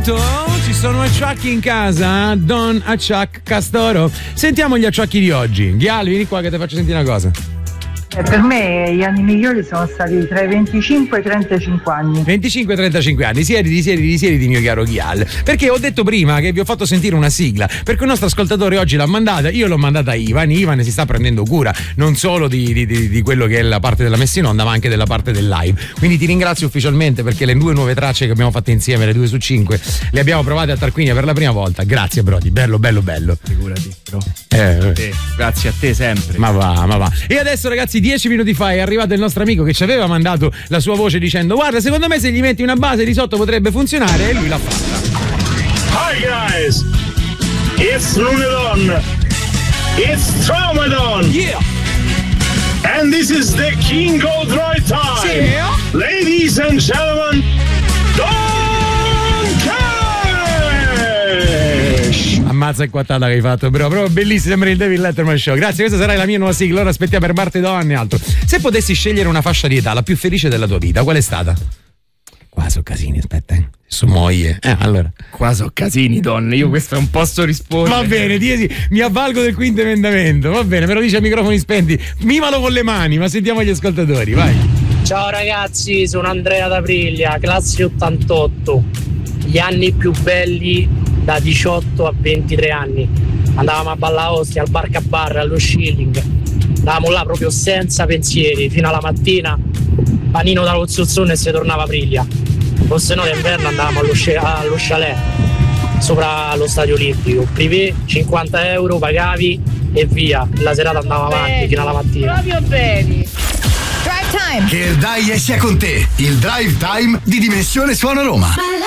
Pronto? Ci sono acciacchi in casa? Don Acciac Castoro. Sentiamo gli acciacchi di oggi. Ghial, vieni qua che ti faccio sentire una cosa. Per me gli anni migliori sono stati tra i 25 e i 35 anni. 25-35 anni, siedi mio caro Ghial. Perché ho detto prima che vi ho fatto sentire una sigla, perché un nostro ascoltatore oggi l'ha mandata, io l'ho mandata a Ivan si sta prendendo cura non solo di quello che è la parte della messa in onda, ma anche della parte del live. Quindi ti ringrazio ufficialmente perché le 2 nuove tracce che abbiamo fatto insieme, le 2 su 5, le abbiamo provate a Tarquinia per la prima volta. Grazie Brody, bello. Figurati, bro. Grazie a te sempre. Ma va. E adesso ragazzi, 10 minuti fa è arrivato il nostro amico che ci aveva mandato la sua voce dicendo guarda, secondo me se gli metti una base di sotto potrebbe funzionare, e lui l'ha fatta. Hi guys, it's Lunedon, it's Traumadon, yeah, and this is the King of Dry Time. Yeah. Ladies and gentlemen, Don Cash. Ammazza e quattata che hai fatto, bro, proprio bellissimo, sembra il David Letterman Show. Grazie, questa sarà la mia nuova sigla. Ora aspettiamo per Marte Donne e altro. Se potessi scegliere una fascia di età, la più felice della tua vita, qual è stata? Qua so casini, aspetta, su moglie. Allora. Qua so casini, donne, io questo non posso rispondere. Va bene, mi avvalgo del quinto emendamento, va bene, me lo dice a microfoni spenti, mimalo con le mani, ma sentiamo gli ascoltatori, vai. Ciao ragazzi, sono Andrea d'Aprilia, classe 88. Gli anni più belli da 18 a 23 anni. Andavamo a ballare Ostia, al bar Cabarra, allo Shilling. Andavamo là proprio senza pensieri, fino alla mattina, panino dallo zozzone e si tornava a Priglia. O se no d'inverno andavamo allo chalet, sopra lo stadio olimpico. Privé, 50 euro, pagavi e via. La serata andava avanti fino alla mattina. Proprio bene. Drive Time. Che il dai sia con te, il Drive Time di Dimensione Suono Roma.